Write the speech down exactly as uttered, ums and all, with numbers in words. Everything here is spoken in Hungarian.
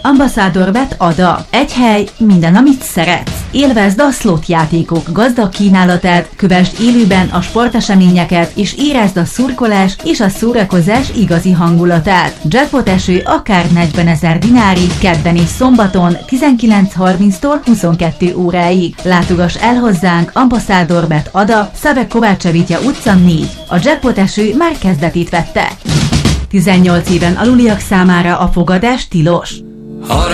Ambassador Bet Ada. Egy hely, minden, amit szeretsz. Élvezd a slot játékok gazdag kínálatát, kövesd élőben a sporteseményeket, és érezd a szurkolás és a szórakozás igazi hangulatát. Jackpot eső akár negyvenezer dinárig, kedden és szombaton tizenkilenc harminctól huszonkettő óráig. Látogass el hozzánk, Ambassador Bet Ada, Szabek Kovácsevittya utca négy. A Jackpot eső már kezdetét vette. tizennyolc éven aluliak számára a fogadás tilos.